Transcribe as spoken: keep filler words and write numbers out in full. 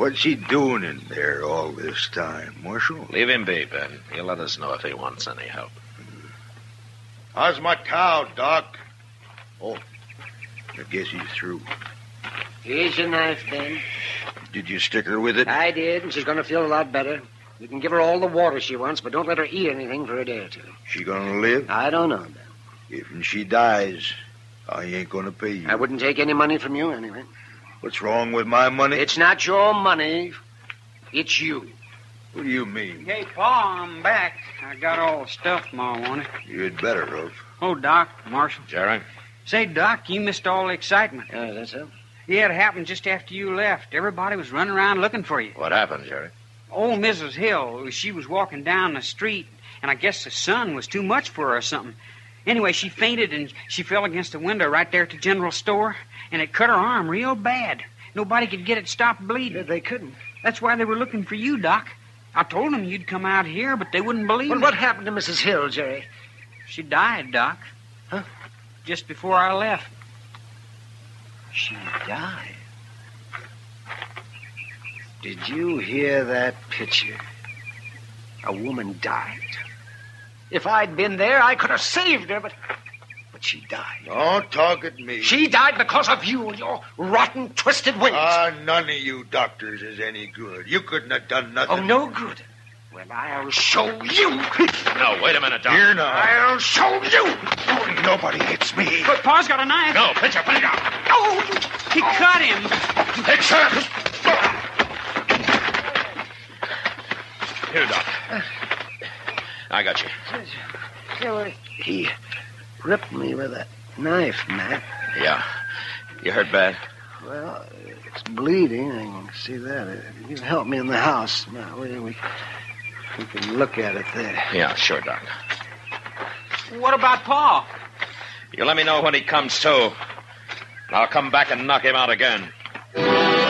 What's he doing in there all this time, Marshal? Leave him be, Ben. He'll let us know if he wants any help. How's my cow, Doc? Oh, I guess he's through. Here's your knife, Ben. Did you stick her with it? I did, and she's going to feel a lot better. You can give her all the water she wants, but don't let her eat anything for a day or two. She gonna live? I don't know, Ben. If she dies, I ain't gonna pay you. I wouldn't take any money from you anyway. What's wrong with my money? It's not your money. It's you. What do you mean? Hey, Pa, I'm back. I got all the stuff Ma wanted. You'd better have. Oh, Doc, Marshal. Jerry? Say, Doc, you missed all the excitement. Oh, is that so? Yeah, it happened just after you left. Everybody was running around looking for you. What happened, Jerry? Old Missus Hill, she was walking down the street, and I guess the sun was too much for her or something. Anyway, she fainted, and she fell against the window right there at the general store, and it cut her arm real bad. Nobody could get it stopped bleeding. Yeah, they couldn't. That's why they were looking for you, Doc. I told them you'd come out here, but they wouldn't believe Well, me. what happened to Missus Hill, Jerry? She died, Doc. Huh? Just before I left. She died? Did you hear that picture? A woman died. If I'd been there, I could have saved her, but... But she died. Don't talk at me. She died because of you and your rotten, twisted ways. Ah, none of you doctors is any good. You couldn't have done nothing. Oh, no good. Well, I'll show you. No, wait a minute, Doc. Here now. I'll show you. Oh, nobody hits me. But Pa's got a knife. No, Pitcher, put it down. Oh, he cut him. Pitcher! Here, Doc. I got you. He ripped me with that knife, Matt. Yeah. You hurt bad? Well, it's bleeding. I can see that. You can help me in the house. Now, we, we, we can look at it there. Yeah, sure, Doc. What about Pa? You let me know when he comes to. I'll come back and knock him out again.